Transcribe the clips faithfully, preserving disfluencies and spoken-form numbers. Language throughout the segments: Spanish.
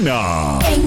cadena. En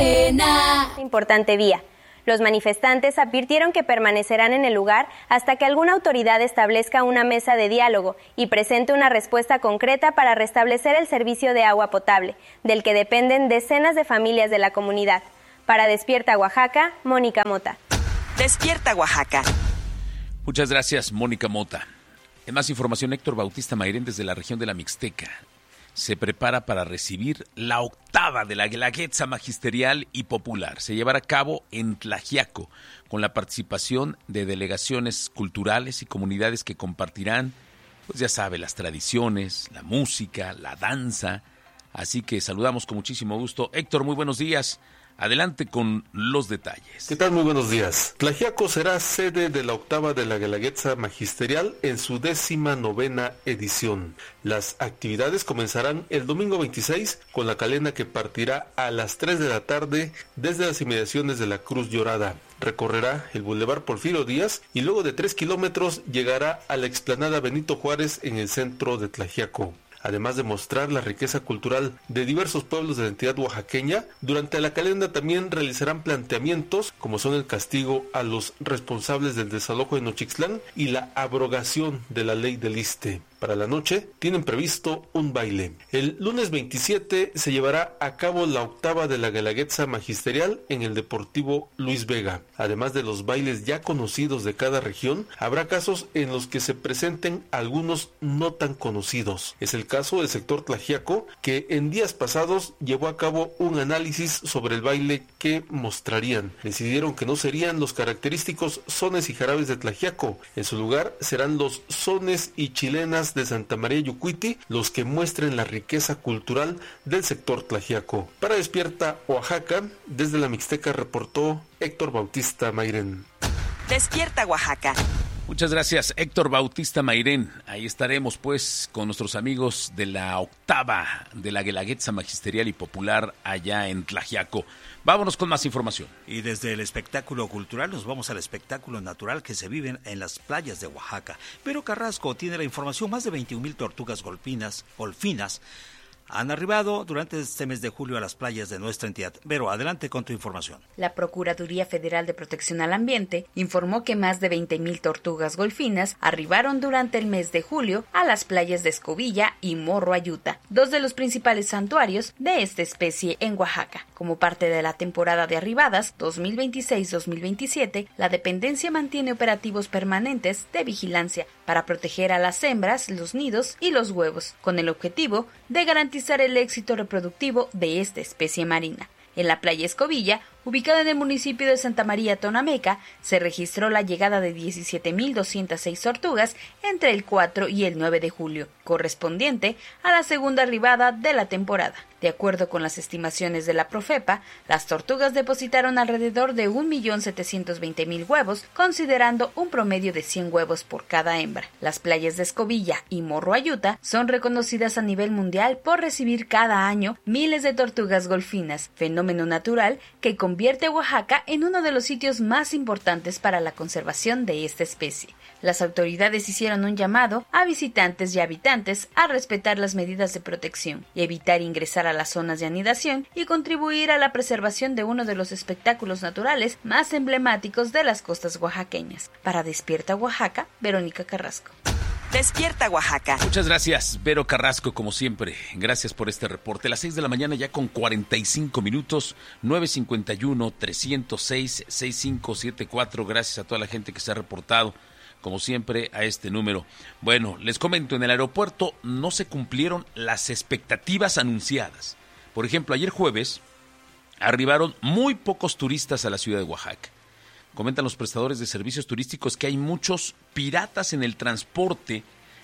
cadena. Importante día. Los manifestantes advirtieron que permanecerán en el lugar hasta que alguna autoridad establezca una mesa de diálogo y presente una respuesta concreta para restablecer el servicio de agua potable, del que dependen decenas de familias de la comunidad. Para Despierta Oaxaca, Mónica Mota. Despierta Oaxaca. Muchas gracias, Mónica Mota. En más información, Héctor Bautista Mairén, desde la región de la Mixteca, se prepara para recibir la octava de la Guelaguetza Magisterial y Popular. Se llevará a cabo en Tlaxiaco, con la participación de delegaciones culturales y comunidades que compartirán, pues ya sabe, las tradiciones, la música, la danza. Así que saludamos con muchísimo gusto. Héctor, muy buenos días. Adelante con los detalles. ¿Qué tal? Muy buenos días. Tlaxiaco será sede de la octava de la Guelaguetza Magisterial en su décima novena edición. Las actividades comenzarán el domingo veintiséis con la calena que partirá a las tres de la tarde desde las inmediaciones de la Cruz Llorada. Recorrerá el Boulevard Porfirio Díaz y luego de tres kilómetros llegará a la explanada Benito Juárez en el centro de Tlaxiaco. Además de mostrar la riqueza cultural de diversos pueblos de la entidad oaxaqueña, durante la calenda también realizarán planteamientos como son el castigo a los responsables del desalojo de Nochixtlán y la abrogación de la ley del Iste. Para la noche tienen previsto un baile. El lunes veintisiete se llevará a cabo la octava de la Guelaguetza Magisterial en el Deportivo Luis Vega. Además de los bailes ya conocidos de cada región, habrá casos en los que se presenten algunos no tan conocidos. Es el caso del sector Tlaxiaco, que en días pasados llevó a cabo un análisis sobre el baile que mostrarían. Decidieron que no serían los característicos sones y jarabes de Tlaxiaco. En su lugar serán los sones y chilenas de Santa María Yucuiti los que muestren la riqueza cultural del sector tlaxiaco. Para Despierta Oaxaca, desde la Mixteca reportó Héctor Bautista Mairén. Despierta Oaxaca. Muchas gracias, Héctor Bautista Mairén. Ahí estaremos, pues, con nuestros amigos de la octava de la Guelaguetza Magisterial y Popular allá en Tlaxiaco. Vámonos con más información. Y desde el espectáculo cultural nos vamos al espectáculo natural que se vive en las playas de Oaxaca. Vero Carrasco tiene la información. Más de veintiún mil tortugas golfinas, golfinas han arribado durante este mes de julio a las playas de nuestra entidad. Vero, adelante con tu información. La Procuraduría Federal de Protección al Ambiente informó que más de veinte mil tortugas golfinas arribaron durante el mes de julio a las playas de Escobilla y Morro Ayuta, dos de los principales santuarios de esta especie en Oaxaca. Como parte de la temporada de arribadas dos mil veintiséis dos mil veintisiete, la dependencia mantiene operativos permanentes de vigilancia para proteger a las hembras, los nidos y los huevos, con el objetivo de garantizar el éxito reproductivo de esta especie marina. En la playa Escobilla, ubicada en el municipio de Santa María Tonameca, se registró la llegada de diecisiete mil doscientas seis tortugas entre el cuatro y el nueve de julio, correspondiente a la segunda arribada de la temporada. De acuerdo con las estimaciones de la Profepa, las tortugas depositaron alrededor de un millón setecientos veinte mil huevos, considerando un promedio de cien huevos por cada hembra. Las playas de Escobilla y Morro Ayuta son reconocidas a nivel mundial por recibir cada año miles de tortugas golfinas, fenómeno natural que convierte a Oaxaca en uno de los sitios más importantes para la conservación de esta especie. Las autoridades hicieron un llamado a visitantes y habitantes a respetar las medidas de protección y evitar ingresar a las zonas de anidación y contribuir a la preservación de uno de los espectáculos naturales más emblemáticos de las costas oaxaqueñas. Para Despierta Oaxaca, Verónica Carrasco. Despierta Oaxaca. Muchas gracias, Vero Carrasco, como siempre. Gracias por este reporte. Las seis de la mañana ya con cuarenta y cinco minutos, nueve cincuenta y uno, trescientos seis, sesenta y cinco setenta y cuatro. Gracias a toda la gente que se ha reportado, como siempre, a este número. Bueno, les comento, en el aeropuerto no se cumplieron las expectativas anunciadas. Por ejemplo, ayer jueves arribaron muy pocos turistas a la ciudad de Oaxaca. Comentan los prestadores de servicios turísticos que hay muchos piratas en el transporte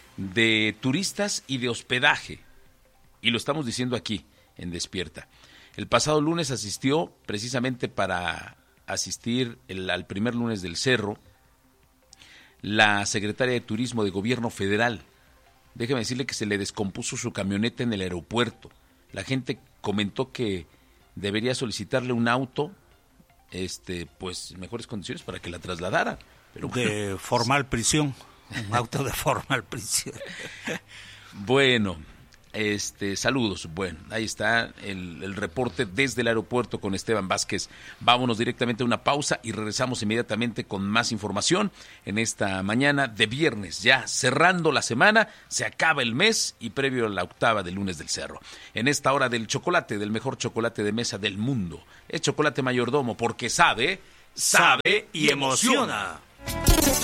de turistas y de hospedaje. Y lo estamos diciendo aquí, en Despierta. El pasado lunes asistió, precisamente para asistir el, al primer lunes del Cerro, la secretaria de Turismo de Gobierno Federal. Déjeme decirle que se le descompuso su camioneta en el aeropuerto. La gente comentó que debería solicitarle un auto, este, pues, mejores condiciones para que la trasladara. Pero bueno, de formal prisión, un auto de formal prisión. Bueno, Este, saludos. Bueno, ahí está el, el reporte desde el aeropuerto con Esteban Vázquez. Vámonos directamente a una pausa y regresamos inmediatamente con más información en esta mañana de viernes, ya cerrando la semana, se acaba el mes y previo a la octava del lunes del cerro. En esta hora del chocolate, del mejor chocolate de mesa del mundo, es Chocolate Mayordomo, porque sabe, sabe y emociona.